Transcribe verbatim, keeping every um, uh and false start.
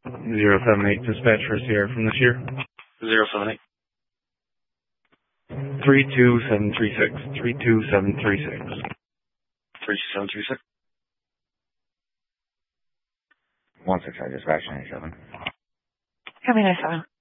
Zero seven eight dispatch for Sierra from this year. Zero seven eight. Three two seven three six. Three two seven three six. Three two seven three six. One six I dispatch ninety seven. Copy ninety seven.